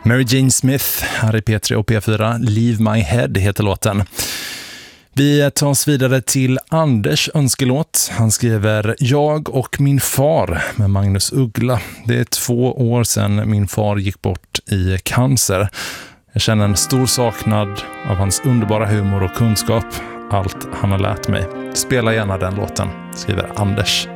Mary Jane Smith här i P3 och P4. Leave My Head heter låten. Vi tar oss vidare till Anders önskelåt. Han skriver: Jag och min far med Magnus Uggla. Det är 2 år sedan min far gick bort i cancer. Jag känner en stor saknad av hans underbara humor och kunskap. Allt han har lärt mig. Spela gärna den låten, skriver Anders.